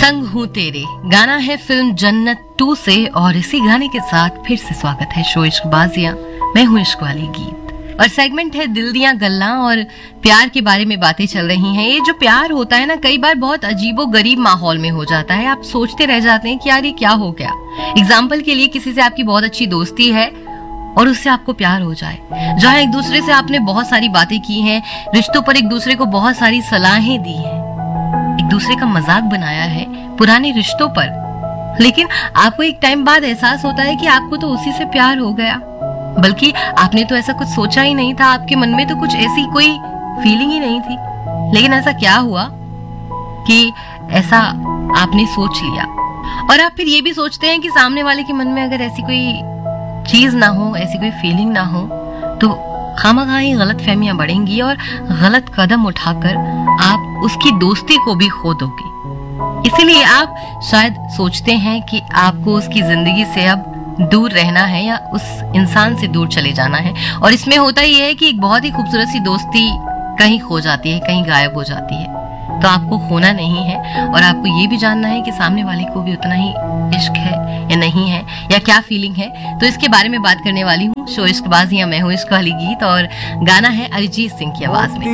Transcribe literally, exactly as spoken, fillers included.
संग हूँ तेरे गाना है फिल्म जन्नत टू से और इसी गाने के साथ फिर से स्वागत है शो इश्कबाजियां। मैं हूँ इश्क वाली गीत और सेगमेंट है दिल दियां गल्ला और प्यार के बारे में बातें चल रही हैं। ये जो प्यार होता है ना, कई बार बहुत अजीबो गरीब माहौल में हो जाता है। आप सोचते रह जाते हैं कि यार ये क्या हो गया। एग्जाम्पल के लिए किसी से आपकी बहुत अच्छी दोस्ती है और उससे आपको प्यार हो जाए, जहाँ एक दूसरे से आपने बहुत सारी बातें की हैं, रिश्तों पर एक दूसरे को बहुत सारी सलाहें दी हैं, एक दूसरे का मजाक बनाया है पुराने रिश्तों पर, लेकिन आपको एक टाइम बाद एहसास होता है कि आपको तो उसी से प्यार हो गया। बल्कि आपने तो ऐसा कुछ सोचा ही नहीं था, आपके मन में तो कुछ ऐसी कोई फीलिंग ही नहीं थी, लेकिन ऐसा क्या हुआ कि ऐसा आपने सोच लिया। और आप फिर ये भी सोचते हैं कि सामने वाले के मन में अगर ऐसी कोई चीज ना हो, ऐसी कोई फीलिंग ना हो, तो खामखा ही गलत फहमियां बढ़ेंगी और गलत कदम उठाकर आप उसकी दोस्ती को भी खो दोगे। इसीलिए आप शायद सोचते हैं कि आपको उसकी जिंदगी से अब दूर रहना है या उस इंसान से दूर चले जाना है। और इसमें होता ही है कि एक बहुत ही खूबसूरत सी दोस्ती कहीं खो जाती है, कहीं गायब हो जाती है। तो आपको खोना नहीं है और आपको ये भी जानना है कि सामने वाले को भी उतना ही इश्क है या नहीं है, या क्या फीलिंग है। तो इसके बारे में बात करने वाली हूँ शो इश्कबाजियां। मैं हूँ इश्क वाली गीत और गाना है अरिजीत सिंह की आवाज में।